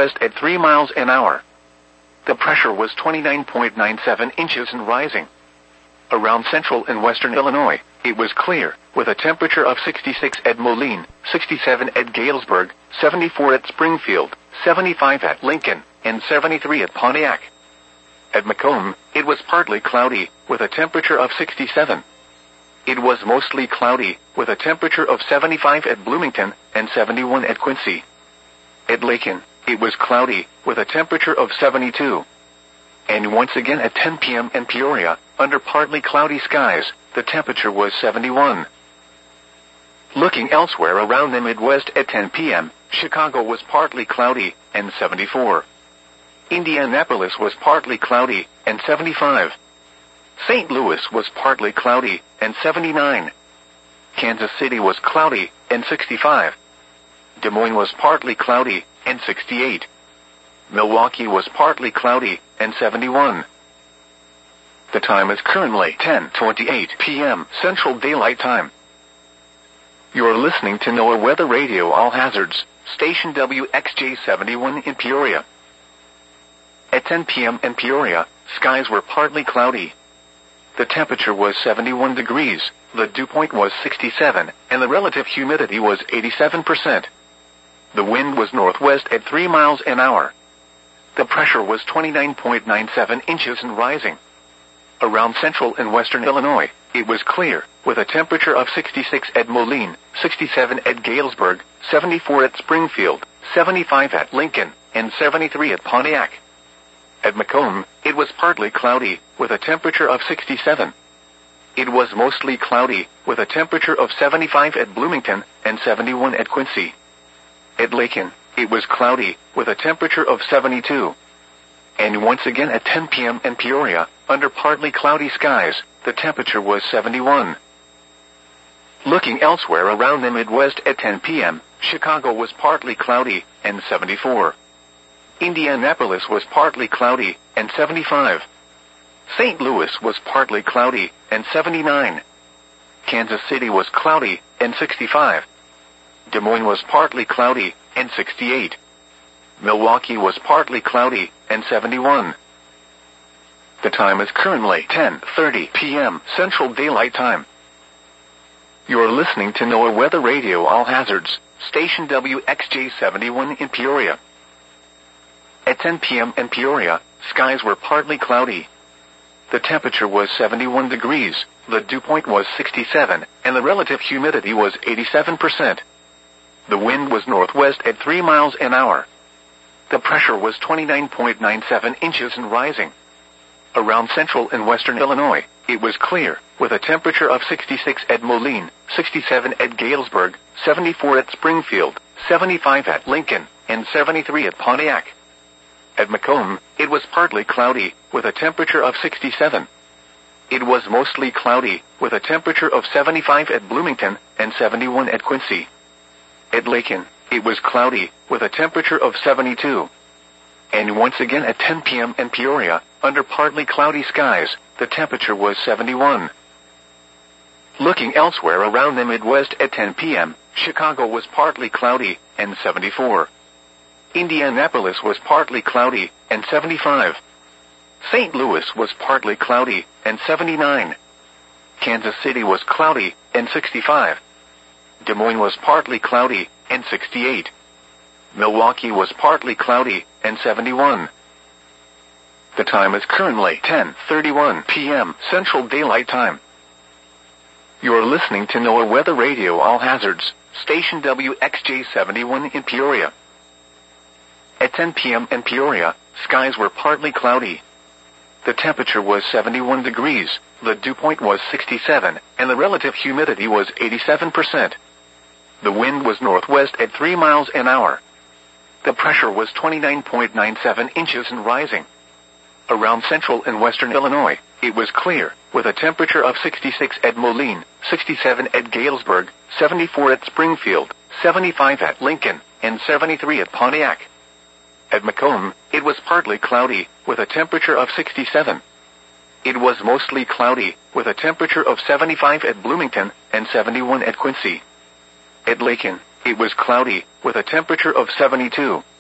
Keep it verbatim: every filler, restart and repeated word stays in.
midwest at three miles an hour. The pressure was twenty-nine point nine seven inches and rising. Around central and western Illinois, it was clear, with a temperature of sixty-six at Moline, sixty-seven at Galesburg, seventy-four at Springfield, seventy-five at Lincoln, and seventy-three at Pontiac. At Macomb, it was partly cloudy, with a temperature of sixty-seven. It was mostly cloudy, with a temperature of seventy-five at Bloomington, and seventy-one at Quincy. At Lincoln, it was cloudy, with a temperature of seventy-two. And once again at ten p.m. in Peoria, under partly cloudy skies, the temperature was seventy-one. Looking elsewhere around the Midwest at ten p.m., Chicago was partly cloudy, and seventy-four. Indianapolis was partly cloudy, and seventy-five. Saint Louis was partly cloudy, and seventy-nine. Kansas City was cloudy, and sixty-five. Des Moines was partly cloudy, and sixty-eight. Milwaukee was partly cloudy, and seventy-one. The time is currently ten twenty-eight p.m. Central Daylight Time. You are listening to NOAA Weather Radio All Hazards, station W X J seventy-one in Peoria. At ten p.m. in Peoria, skies were partly cloudy. The temperature was seventy-one degrees, the dew point was sixty-seven, and the relative humidity was eighty-seven percent. The wind was northwest at three miles an hour. The pressure was twenty-nine point nine seven inches and rising. Around central and western Illinois, it was clear, with a temperature of sixty-six at Moline, sixty-seven at Galesburg, seventy-four at Springfield, seventy-five at Lincoln, and seventy-three at Pontiac. At Macomb, it was partly cloudy, with a temperature of sixty-seven. It was mostly cloudy, with a temperature of seventy-five at Bloomington, and seventy-one at Quincy. At Lincoln, it was cloudy, with a temperature of seventy-two. And once again at ten p.m. in Peoria, under partly cloudy skies, the temperature was seventy-one. Looking elsewhere around the Midwest at ten p.m., Chicago was partly cloudy, and seventy-four. Indianapolis was partly cloudy, and seventy-five. Saint Louis was partly cloudy, and seventy-nine. Kansas City was cloudy, and sixty-five. Des Moines was partly cloudy, and sixty-eight. Milwaukee was partly cloudy, and seventy-one. The time is currently ten thirty p.m. Central Daylight Time. You are listening to NOAA Weather Radio All Hazards, station W X J seventy-one in Peoria. At ten p.m. in Peoria, skies were partly cloudy. The temperature was seventy-one degrees, the dew point was sixty-seven, and the relative humidity was eighty-seven percent. The wind was northwest at three miles an hour. The pressure was twenty-nine point nine seven inches and rising. Around central and western Illinois, it was clear, with a temperature of sixty-six at Moline, sixty-seven at Galesburg, seventy-four at Springfield, seventy-five at Lincoln, and seventy-three at Pontiac. At Macomb, it was partly cloudy, with a temperature of sixty-seven. It was mostly cloudy, with a temperature of seventy-five at Bloomington, and seventy-one at Quincy. At Lincoln, it was cloudy, with a temperature of seventy-two. And once again at ten p.m. in Peoria, under partly cloudy skies, the temperature was seventy-one. Looking elsewhere around the Midwest at ten p.m., Chicago was partly cloudy, and seventy-four. Indianapolis was partly cloudy, and seventy-five. Saint Louis was partly cloudy, and seventy-nine. Kansas City was cloudy, and sixty-five. Des Moines was partly cloudy, and sixty-eight. Milwaukee was partly cloudy, and seventy-one. The time is currently ten thirty-one p.m. Central Daylight Time. You are listening to NOAA Weather Radio All Hazards, station W X J seventy-one in Peoria. At ten p.m. in Peoria, skies were partly cloudy. The temperature was seventy-one degrees, the dew point was sixty-seven, and the relative humidity was eighty-seven percent. The wind was northwest at three miles an hour. The pressure was twenty-nine point nine seven inches and rising. Around central and western Illinois, it was clear, with a temperature of sixty-six at Moline, sixty-seven at Galesburg, seventy-four at Springfield, seventy-five at Lincoln, and seventy-three at Pontiac. At Macomb, it was partly cloudy, with a temperature of sixty-seven. It was mostly cloudy, with a temperature of seventy-five at Bloomington, and seventy-one at Quincy. At Lincoln, it was cloudy, with a temperature of seventy-two.